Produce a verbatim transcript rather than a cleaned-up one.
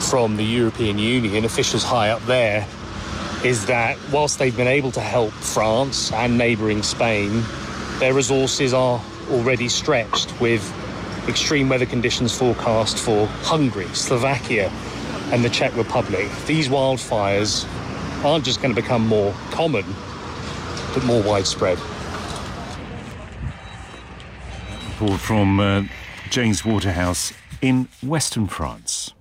from the European Union, officials high up there, is that whilst they've been able to help France and neighbouring Spain, their resources are already stretched with extreme weather conditions forecast for Hungary, Slovakia and the Czech Republic. These wildfires aren't just going to become more common, but more widespread. Report from uh, James Waterhouse in Western France.